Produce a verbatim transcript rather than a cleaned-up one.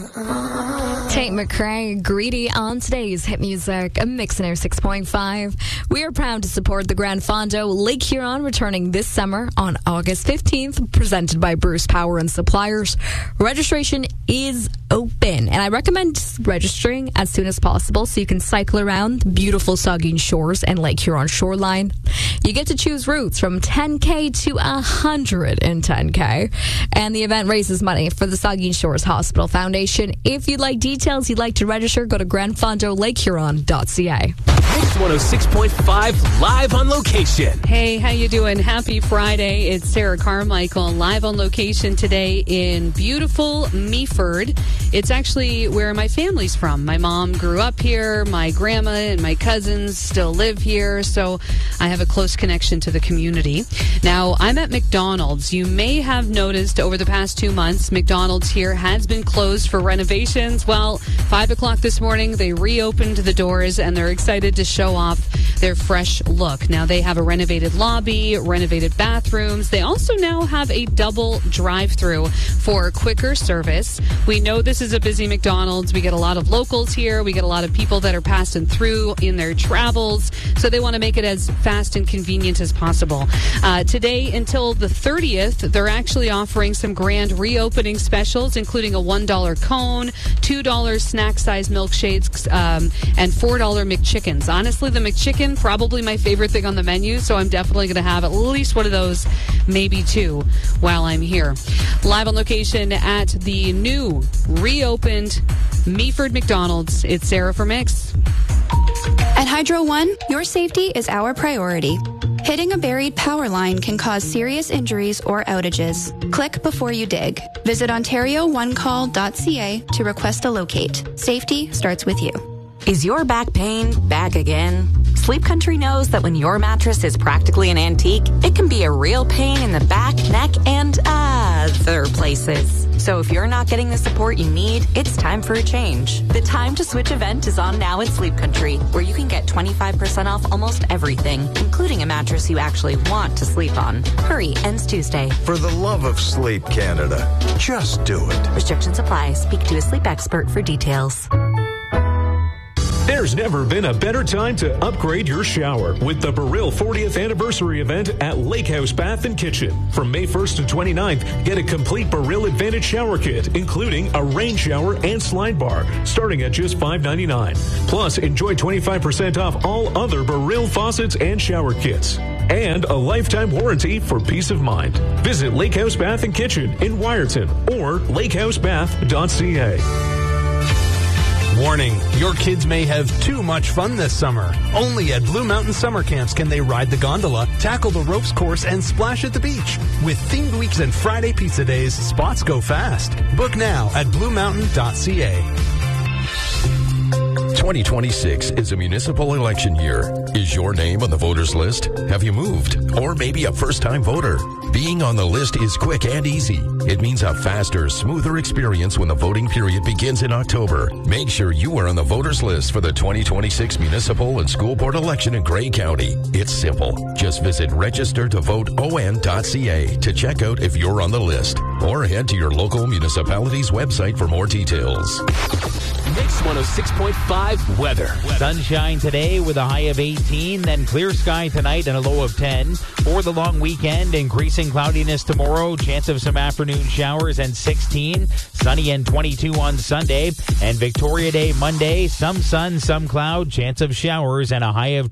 Tate McRae, Greedy on today's Hit Music, a Mix and Air six point five. We are proud to support the Grand Fondo Lake Huron returning this summer on August fifteenth, presented by Bruce Power and Suppliers. Registration is open, and I recommend registering as soon as possible so you can cycle around the beautiful Saugeen Shores and Lake Huron shoreline. You get to choose routes from ten K to one hundred ten K, and the event raises money for the Saugeen Shores Hospital Foundation. If you'd like details, you'd like to register, go to grand fondo lake huron dot c a. Mix one oh six point five, live on location. Hey, how you doing? Happy Friday. It's Sarah Carmichael, live on location today in beautiful Meaford. It's actually where my family's from. My mom grew up here. My grandma and my cousins still live here, so I have a close connection to the community. Now, I'm at McDonald's. You may have noticed over the past two months, McDonald's here has been closed for renovations. Well, five o'clock this morning, they reopened the doors, and they're excited to show off their fresh look. Now, they have a renovated lobby, renovated bathrooms. They also now have a double drive-through for quicker service. We know this is a busy McDonald's. We get a lot of locals here. We get a lot of people that are passing through in their travels, so they want to make it as fast and convenient as possible. Uh, today until the thirtieth, they're actually offering some grand reopening specials, including a one dollar cone, two dollar snack-size milkshakes, um, and four dollar McChickens. Honestly, the McChicken, probably my favorite thing on the menu, so I'm definitely going to have at least one of those, maybe two, while I'm here. Live on location at the new, reopened Meaford McDonald's, it's Sarah for Mix. At Hydro One, your safety is our priority. Hitting a buried power line can cause serious injuries or outages. Click before you dig. Visit ontario one call dot c a to request a locate. Safety starts with you. Is your back pain back again? Sleep Country knows that when your mattress is practically an antique, it can be a real pain in the back, neck, and other places. So if you're not getting the support you need, it's time for a change. The Time to Switch event is on now at Sleep Country, where you can get twenty-five percent off almost everything, including a mattress you actually want to sleep on. Hurry, ends Tuesday. For the love of Sleep Canada, just do it. Restrictions apply. Speak to a sleep expert for details. There's never been a better time to upgrade your shower with the Baril fortieth anniversary event at Lake House Bath and Kitchen. From May first to twenty-ninth, get a complete Baril Advantage shower kit, including a rain shower and slide bar, starting at just five ninety-nine. Plus, enjoy twenty-five percent off all other Baril faucets and shower kits, and a lifetime warranty for peace of mind. Visit Lake House Bath and Kitchen in Wyerton or lake house bath dot c a. Warning, your kids may have too much fun this summer. Only at Blue Mountain Summer Camps can they ride the gondola, tackle the ropes course, and splash at the beach. With themed weeks and Friday pizza days, spots go fast. Book now at blue mountain dot c a. twenty twenty-six is a municipal election year. Is your name on the voters list? Have you moved? Or maybe a first-time voter? Being on the list is quick and easy. It means a faster, smoother experience when the voting period begins in October. Make sure you are on the voters list for the twenty twenty-six municipal and school board election in Grey County. It's simple. Just visit register to vote o n dot c a to check out if you're on the list, or head to your local municipality's website for more details. Mix one oh six point five weather. Sunshine today with a high of eighteen, then clear sky tonight and a low of ten. For the long weekend, increasing cloudiness tomorrow, chance of some afternoon showers and sixteen. Sunny and twenty-two on Sunday. And Victoria Day Monday, some sun, some cloud, chance of showers and a high of